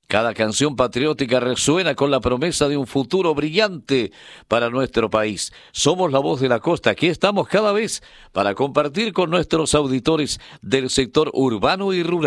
Cada canción patriótica resuena con la promesa de un futuro brillante para nuestro país. Somos la voz de la costa. Aquí estamos cada vez para compartir con nuestros auditores del sector urbano y rural.